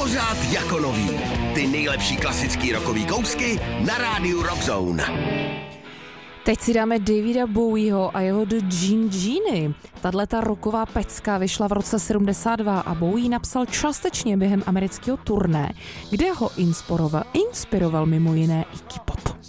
Pořád jako nový. Ty nejlepší klasický rockový kousky na rádiu Rockzone. Teď si dáme Davida Bowieho a jeho The Jean Genie. Tato rocková pecka vyšla v roce 72 a Bowie napsal částečně během amerického turné, kde ho inspiroval mimo jiné Iggy Pop.